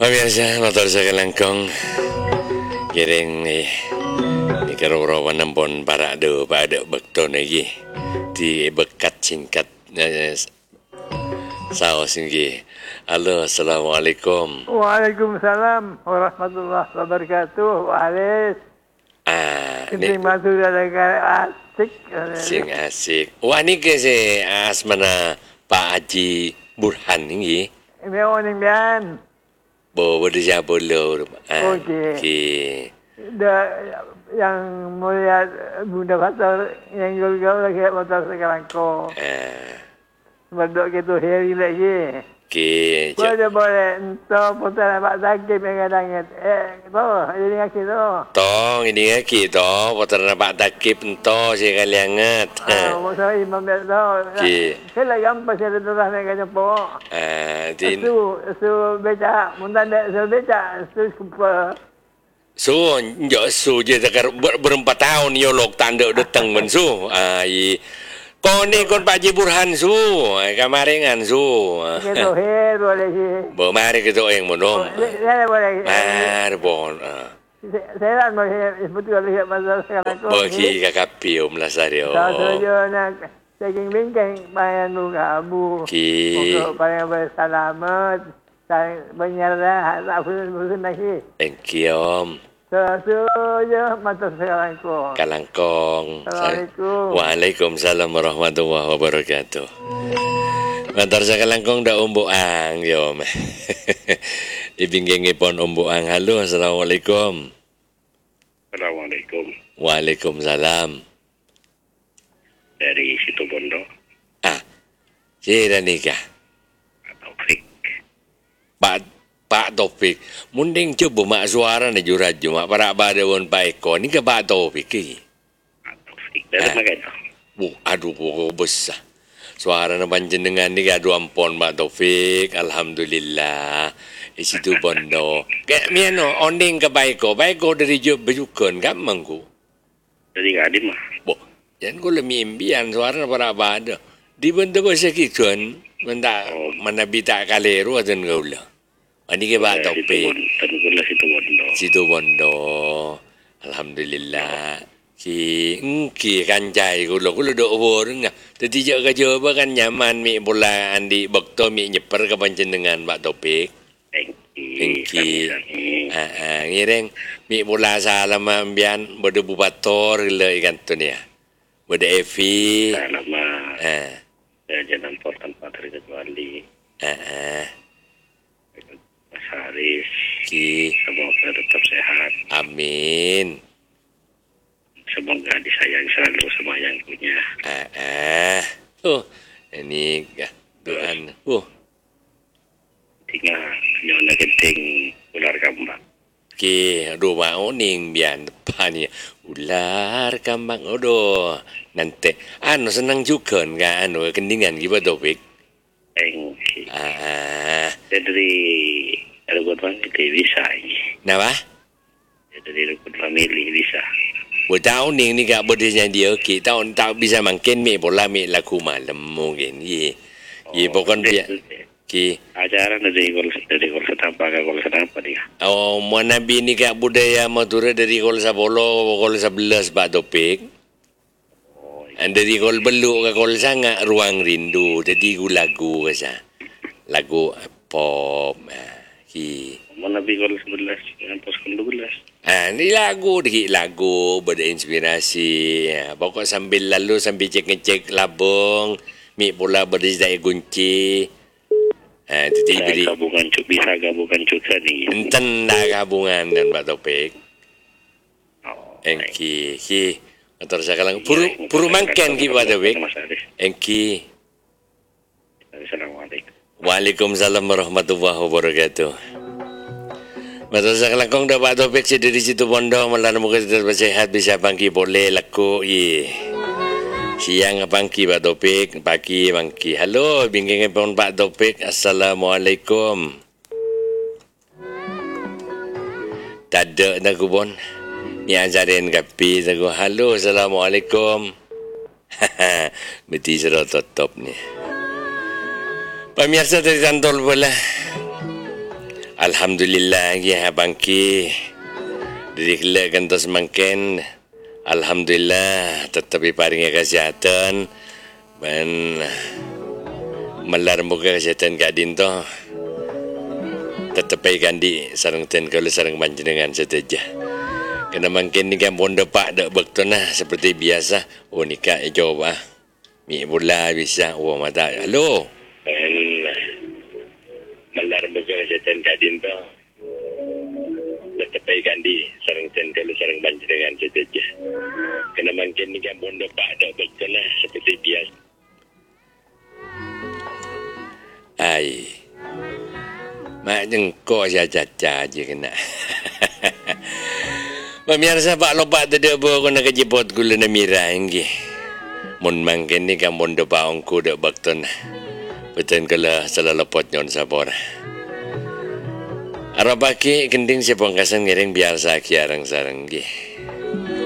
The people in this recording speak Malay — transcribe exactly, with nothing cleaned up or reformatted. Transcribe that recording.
Pemirsa, motor saya kelangkong. Kiring ni, ni kerurawan nampun para do pada bekton lagi. Di bekat singkat saus lagi. Halo, assalamualaikum. Waalaikumsalam warahmatullahi wabarakatuh. Walis. Ah, Keting batu dari asik. Sing asik. Wah ni ke si asmana Pak Haji Burhan ni. Ini orang yang Bo berdua bolo. Ah, Okey. okey. Dah yang mulia bunda pasal yang juga lagi motor sekarang ko. Ah, Berdua gitu hari lagi. okey. Boleh boleh. Entah putar nampak sakit kadang-kadang. Eh, tu jadi kaki tu. Tong ini ngaki to, poter nampak takip ento si kaliangat. Ah, masa imam dia tu. Okey. Saya lagi ampas saya terus nak kena pokok. Ah, din. Su su beca, muntan dek su beca, su skupa. So, njo su je takar ber, berempat tahun yo lok tanda datang men su. Ah, i kon ni kon Pak Haji Burhan su, kamaringan su. Gitu her boleh sih. Bo mari kita yang monom. Saya boleh. Mar bon. Saya nak boleh betul lihat pasal sekarang ko. Bo ki kakapium lah sario. Tahu saja nak saking bingkai bayan muka abu. Ki. Untuk paling berselamat. Saya menyerah tak pun lagi. Thank you om. Sesuatu mata sekarang ko. Kalangkong. Assalamualaikum. Waalaikumsalam warahmatullahi wabarakatuh. Mantar sa kalangkong da umbuang yom. Ibinggingipon umbuang. Halo, assalamualaikum. Assalamualaikum. Waalaikumsalam. Dari situ Bondo. Ah, sira nikah. Taufik. Pak Pak Taufik. Munding coba mak suara na juraju mak para badawon paiko. Ni ke Pak Taufik ki. Taufik. Dari Ah. mana? Bu, aduh pokok besar. Suara na panjenengan ni aduh ampon Pak Taufik. Alhamdulillah. Di situ Bondo. Kayak miano onding ke paiko. Paiko dari job bejukan kan mangku. Dari Gadim mah. Bo, yan ko lemimbian suara na para bada. Di benda ko sa kikon. Manda manabita kalero atin gaula. Ani ke Pak Taufik. Tenggula situ Bondo. Situ Bondo. Alhamdulillah. Ki ngki kancai kulo kulo do obor nga. Tadi je kerja apa kan nyaman mi bola andi bekto mi nyeper ke panjenengan Pak Taufik. Thank Thank you. Ah ah ngireng mi bola salam ambian bode bupator le ikan tu ni. Bode Evi. Selama Ah jangan portan patri kecuali ah ah. Mas Haris. Ki Semoga tetap sehat. amin. Semoga disayang selalu sama yang punya. Ah ah. Oh, ini doan. Oh. Tinggal nyonya genting ular kambang. Ki, aduh mau ning bian depan ni. Ular kambang, aduh. Nanti, anu senang juga kan, anu kendingan gitu Taufik. Thank you. Ah, Dari rukun famili bisa ini. napa? Dari rukun famili bisa. Buat tahu ning ni kak bodenya dia, ki tahu tak bisa makin mi bola mi laku malam mungkin. Ye, ye pokon dia. Ki, Acara dari gol dari gol setampa ke gol setampa dia. oh mana bini kak budaya Madura dari gol sabolo, gol sebelas Pak Taufik. Oh, Dari gol beluk ke gol sangat ruang rindu. Jadi gu lagu kasa. Lagu pop. Ah, ki. mana bi gol sebelas dengan pos dua belas. Ah, ni lagu dikit lagu berinspirasi. Ah, pokok sambil lalu sambil cek-ngecek labung, mi pula berdaya kunci. Ah, itu Saya beri gabungan cuk bisa gabungan cuk nih. enten dah gabungan dan Pak Taufik. Oh, Engki, ki. Motor sakalang puru puru mangken ki Pak Taufik. Mas Haris. Engki. Assalamualaikum. Waalaikumsalam warahmatullahi wabarakatuh. Betul sekali kong dapat Taufik si dari situ Bondo malah muka tetap sehat bisa pangki boleh laku ye. Siang pangki Pak Taufik, pagi pangki. Halo, bingking pun Pak Taufik. Assalamualaikum. Tada nak kubon. Ni ajarin kapi aku. Halo, assalamualaikum. Haha, mesti sudah tutup ni. Pemirsa dari kantor bola. Alhamdulillah lagi abang ki. Diri kelak gantos mangken. Alhamdulillah tetapi paringnya kesehatan dan melar muka kesehatan kadin to. Tetapi kandi sarang ten kalau sarang panjenengan seteja. Kena mangken ni kan bondo pak dak bektona seperti biasa. Oh nikah eh jawab ah. Mi bola bisa. Oh mata. Halo. Dan melar muka kesehatan kadin to. Tetapi kandi sarang ten kalau sarang panjenengan seteja. Kena mangken ni kan bondo pak dak bektona seperti biasa. Ai. Mak jengkok saya caca je kena. Pemirsa Pak Lopak tadi apa aku nak kejepot gula na mira inggi. Mun mangken ni kan bondo pa ongku dak bakton. Betul kalau salah lepot nyon sapor. Arabaki kending si pangkasan ngiring biasa ki arang sarang gi.